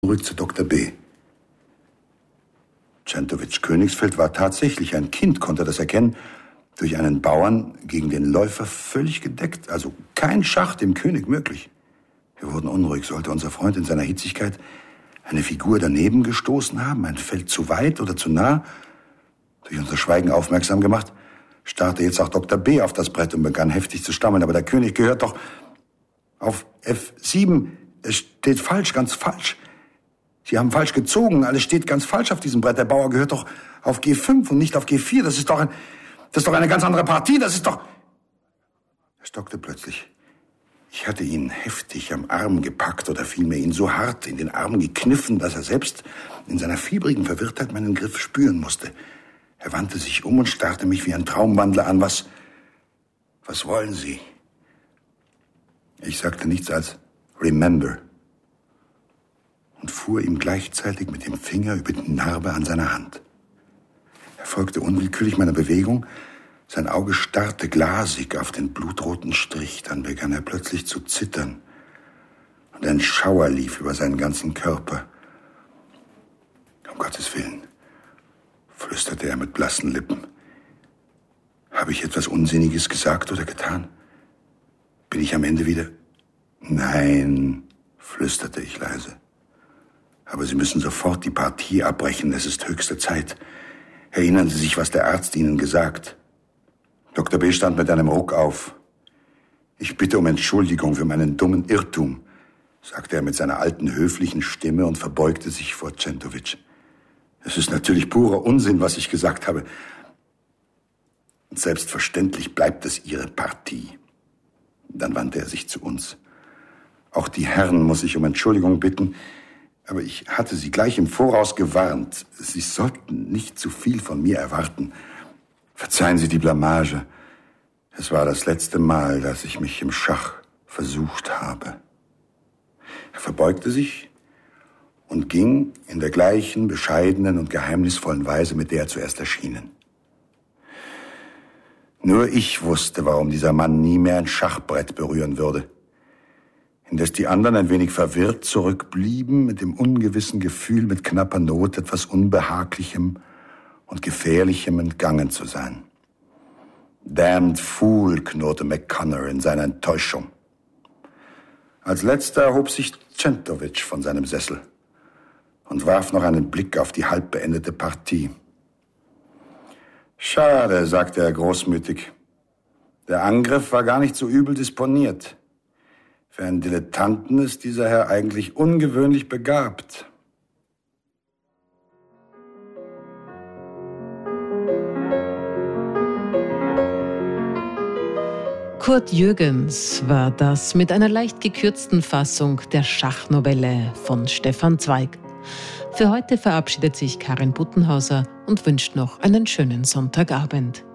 Zurück zu Dr. B. Centovic Königsfeld war tatsächlich ein Kind, konnte das erkennen, durch einen Bauern gegen den Läufer völlig gedeckt, also kein Schach dem König möglich. Wir wurden unruhig, sollte unser Freund in seiner Hitzigkeit eine Figur daneben gestoßen haben, ein Feld zu weit oder zu nah. Durch unser Schweigen aufmerksam gemacht, starrte jetzt auch Dr. B. auf das Brett und begann heftig zu stammeln. Aber der König gehört doch auf F7. Es steht falsch, ganz falsch. Sie haben falsch gezogen. Alles steht ganz falsch auf diesem Brett. Der Bauer gehört doch auf G5 und nicht auf G4. Das ist doch eine ganz andere Partie. Das ist doch... Er stockte plötzlich. Ich hatte ihn heftig am Arm gepackt oder vielmehr ihn so hart in den Arm gekniffen, dass er selbst in seiner fiebrigen Verwirrtheit meinen Griff spüren musste. Er wandte sich um und starrte mich wie ein Traumwandler an. Was wollen Sie? Ich sagte nichts als Remember und fuhr ihm gleichzeitig mit dem Finger über die Narbe an seiner Hand. Er folgte unwillkürlich meiner Bewegung. Sein Auge starrte glasig auf den blutroten Strich. Dann begann er plötzlich zu zittern und ein Schauer lief über seinen ganzen Körper. Um Gottes Willen, flüsterte er mit blassen Lippen. Habe ich etwas Unsinniges gesagt oder getan? Bin ich am Ende wieder... Nein, flüsterte ich leise. Aber Sie müssen sofort die Partie abbrechen. Es ist höchste Zeit. Erinnern Sie sich, was der Arzt Ihnen gesagt? Dr. B. stand mit einem Ruck auf. Ich bitte um Entschuldigung für meinen dummen Irrtum, sagte er mit seiner alten, höflichen Stimme und verbeugte sich vor Centovic. Es ist natürlich purer Unsinn, was ich gesagt habe. Und selbstverständlich bleibt es Ihre Partie. Dann wandte er sich zu uns. Auch die Herren muss ich um Entschuldigung bitten, aber ich hatte Sie gleich im Voraus gewarnt. Sie sollten nicht zu viel von mir erwarten. Verzeihen Sie die Blamage. Es war das letzte Mal, dass ich mich im Schach versucht habe. Er verbeugte sich und ging in der gleichen bescheidenen und geheimnisvollen Weise, mit der er zuerst erschienen. Nur ich wusste, warum dieser Mann nie mehr ein Schachbrett berühren würde. Indes die anderen ein wenig verwirrt zurückblieben, mit dem ungewissen Gefühl, mit knapper Not etwas Unbehaglichem und Gefährlichem entgangen zu sein. Damned Fool, knurrte McConnor in seiner Enttäuschung. Als letzter erhob sich Centovic von seinem Sessel und warf noch einen Blick auf die halb beendete Partie. Schade, sagte er großmütig. Der Angriff war gar nicht so übel disponiert. Für einen Dilettanten ist dieser Herr eigentlich ungewöhnlich begabt. Kurt Jürgens war das mit einer leicht gekürzten Fassung der Schachnovelle von Stefan Zweig. Für heute verabschiedet sich Karin Buttenhauser und wünscht noch einen schönen Sonntagabend.